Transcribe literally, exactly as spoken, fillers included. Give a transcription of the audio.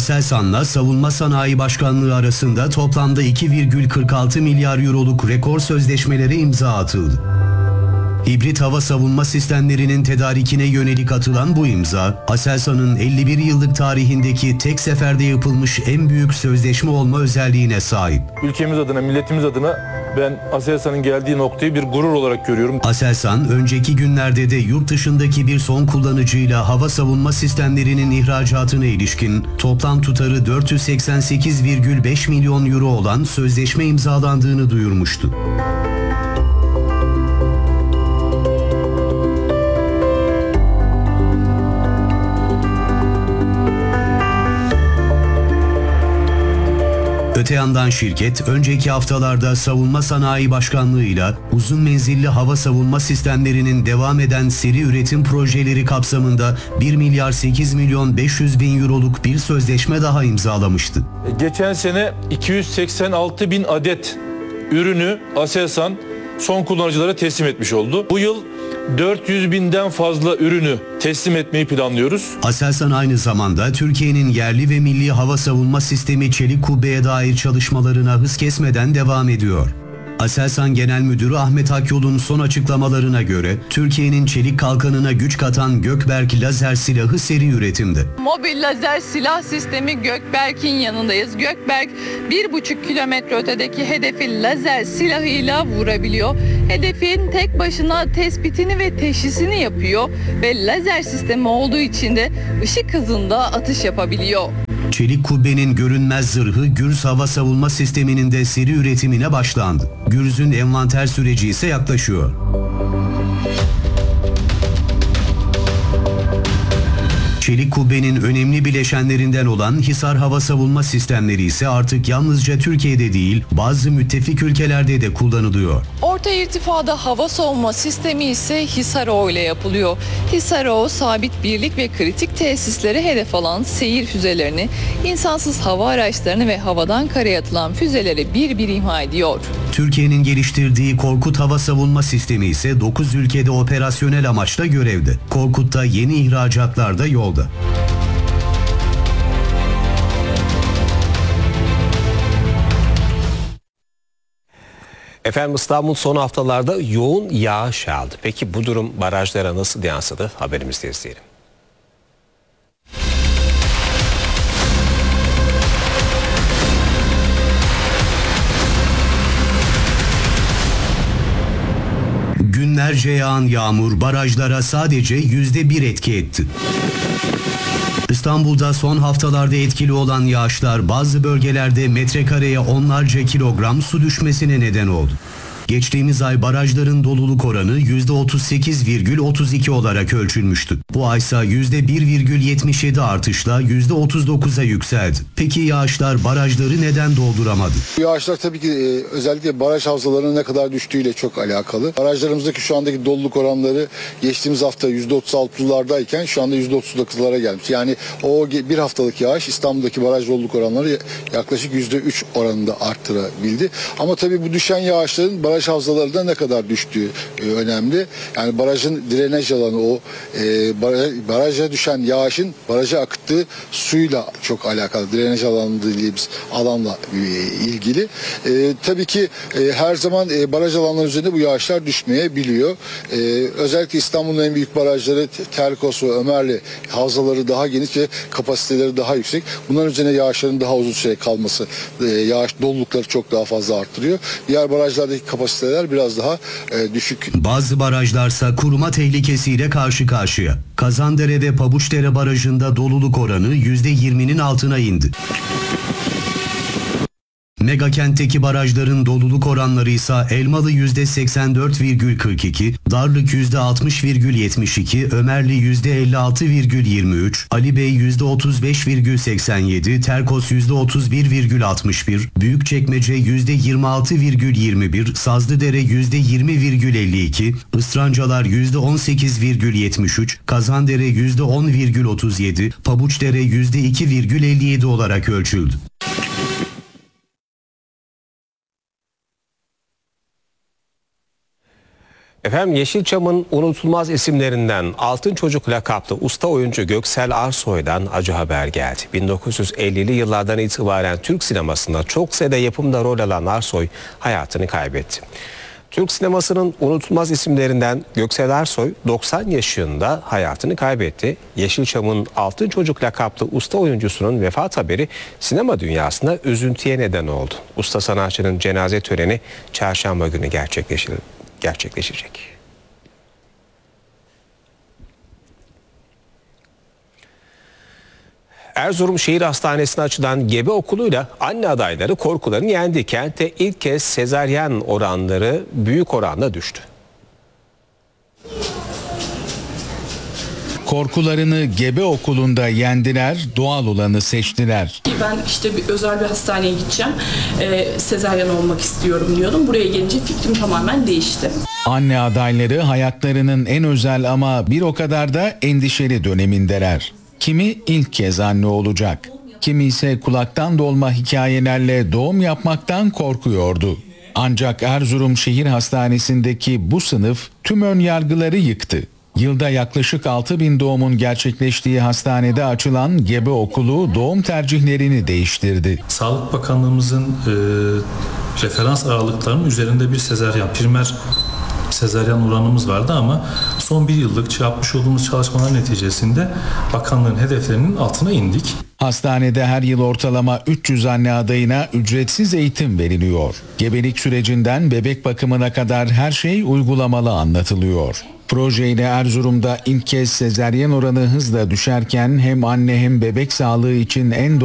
Aselsan'la Savunma Sanayi Başkanlığı arasında toplamda iki virgül kırk altı milyar euroluk rekor sözleşmelere imza atıldı. Hibrit hava savunma sistemlerinin tedarikine yönelik atılan bu imza, Aselsan'ın elli bir yıllık tarihindeki tek seferde yapılmış en büyük sözleşme olma özelliğine sahip. Ülkemiz adına, milletimiz adına ben Aselsan'ın geldiği noktayı bir gurur olarak görüyorum. Aselsan, önceki günlerde de yurt dışındaki bir son kullanıcıyla hava savunma sistemlerinin ihracatına ilişkin toplam tutarı dört yüz seksen sekiz virgül beş milyon euro olan sözleşme imzalandığını duyurmuştu. Öte yandan şirket, önceki haftalarda Savunma Sanayi Başkanlığı'yla uzun menzilli hava savunma sistemlerinin devam eden seri üretim projeleri kapsamında bir milyar sekiz milyon beş yüz bin euroluk bir sözleşme daha imzalamıştı. Geçen sene iki yüz seksen altı bin adet ürünü Aselsan son kullanıcılara teslim etmiş oldu. Bu yıl dört yüz binden fazla ürünü teslim etmeyi planlıyoruz. Aselsan aynı zamanda Türkiye'nin yerli ve milli hava savunma sistemi çelik kubbeye dair çalışmalarına hız kesmeden devam ediyor. Aselsan Genel Müdürü Ahmet Akyol'un son açıklamalarına göre Türkiye'nin çelik kalkanına güç katan Gökberk lazer silahı seri üretimde. Mobil lazer silah sistemi Gökberk'in yanındayız. Gökberk bir buçuk kilometre ötedeki hedefi lazer silahıyla vurabiliyor. Hedefin tek başına tespitini ve teşhisini yapıyor ve lazer sistemi olduğu için de ışık hızında atış yapabiliyor. Çelik kubbenin görünmez zırhı Gürz hava savunma sisteminin de seri üretimine başlandı. Gürz'ün envanter süreci ise yaklaşıyor. Çelik kubbenin önemli bileşenlerinden olan Hisar hava savunma sistemleri ise artık yalnızca Türkiye'de değil, bazı müttefik ülkelerde de kullanılıyor. Orta irtifada hava savunma sistemi ise Hisaro ile yapılıyor. Hisaro, sabit birlik ve kritik tesisleri hedef alan seyir füzelerini, insansız hava araçlarını ve havadan karaya atılan füzeleri bir bir imha ediyor. Türkiye'nin geliştirdiği Korkut hava savunma sistemi ise dokuz ülkede operasyonel amaçla görevde. Korkut'ta yeni ihracatlar da yolda. Efendim, İstanbul son haftalarda yoğun yağış aldı. Peki bu durum barajlara nasıl yansıdı? Haberimizde izleyelim. Günlerce yağan yağmur barajlara sadece yüzde bir etki etti. İstanbul'da son haftalarda etkili olan yağışlar bazı bölgelerde metrekareye onlarca kilogram su düşmesine neden oldu. Geçtiğimiz ay barajların doluluk oranı yüzde otuz sekiz virgül otuz iki olarak ölçülmüştü. Bu aysa yüzde bir virgül yetmiş yedi artışla yüzde otuz dokuza yükseldi. Peki yağışlar barajları neden dolduramadı? Yağışlar tabii ki özellikle baraj havzalarının ne kadar düştüğüyle çok alakalı. Barajlarımızdaki şu andaki doluluk oranları geçtiğimiz hafta yüzde otuz altılardayken şu anda yüzde otuz dokuzlara gelmiş. Yani o bir haftalık yağış İstanbul'daki baraj doluluk oranları yaklaşık yüzde üç oranında arttırabildi. Ama tabii bu düşen yağışların baraj baraj havzalarında ne kadar düştüğü e, önemli. Yani barajın drenaj alanı, o e, baraja düşen yağışın baraja akıttığı suyla çok alakalı. Drenaj alanı dediğimiz alanla e, ilgili. E, tabii ki e, her zaman e, baraj alanları üzerinde bu yağışlar düşmeyebiliyor. E, özellikle İstanbul'un en büyük barajları Terkos ve Ömerli havzaları daha geniş ve kapasiteleri daha yüksek. Bunların üzerine yağışların daha uzun süre kalması, e, yağış dolulukları çok daha fazla arttırıyor. Diğer barajlardaki kapasiteler biraz daha e, düşük. Bazı barajlarsa kuruma tehlikesiyle karşı karşıya. Kazandere ve Pabuçdere barajında doluluk oranı yüzde yirminin altına indi. Megakent'teki barajların doluluk oranları ise Elmalı yüzde seksen dört virgül kırk iki, Darlık yüzde altmış virgül yetmiş iki, Ömerli yüzde elli altı virgül yirmi üç, Ali Bey yüzde otuz beş virgül seksen yedi, Terkos yüzde otuz bir virgül altmış bir, Büyükçekmece yüzde yirmi altı virgül yirmi bir, Sazlıdere yüzde yirmi virgül elli iki, Israncalar yüzde on sekiz virgül yetmiş üç, Kazandere yüzde on virgül otuz yedi, Pabuçdere yüzde iki virgül elli yedi olarak ölçüldü. Efendim Yeşilçam'ın unutulmaz isimlerinden Altın Çocuk lakaplı usta oyuncu Göksel Arsoy'dan acı haber geldi. bin dokuz yüz ellili yıllardan itibaren Türk sinemasında çok sayıda yapımda rol alan Arsoy hayatını kaybetti. Türk sinemasının unutulmaz isimlerinden Göksel Arsoy doksan yaşında hayatını kaybetti. Yeşilçam'ın Altın Çocuk lakaplı usta oyuncusunun vefat haberi sinema dünyasında üzüntüye neden oldu. Usta sanatçının cenaze töreni çarşamba günü gerçekleşir, gerçekleşecek. Erzurum Şehir Hastanesi'ne açılan gebe okuluyla anne adayları korkularını yendi. Kentte ilk kez sezaryen oranları büyük oranda düştü. Korkularını gebe okulunda yendiler, doğal olanı seçtiler. Ben işte bir özel bir hastaneye gideceğim, e, sezaryen olmak istiyorum diyordum. Buraya gelince fikrim tamamen değişti. Anne adayları hayatlarının en özel ama bir o kadar da endişeli dönemindeler. Kimi ilk kez anne olacak, kimi ise kulaktan dolma hikayelerle doğum yapmaktan korkuyordu. Ancak Erzurum Şehir Hastanesi'ndeki bu sınıf tüm ön yargıları yıktı. Yılda yaklaşık altı bin doğumun gerçekleştiği hastanede açılan gebe okulu doğum tercihlerini değiştirdi. Sağlık Bakanlığımızın e, referans aralıklarının üzerinde bir sezaryen, primer sezaryen oranımız vardı ama son bir yıllık yapmış olduğumuz çalışmalar neticesinde bakanlığın hedeflerinin altına indik. Hastanede her yıl ortalama üç yüz anne adayına ücretsiz eğitim veriliyor. Gebelik sürecinden bebek bakımına kadar her şey uygulamalı anlatılıyor. Projeyle Erzurum'da ilk kez sezaryen oranı hızla düşerken hem anne hem bebek sağlığı için en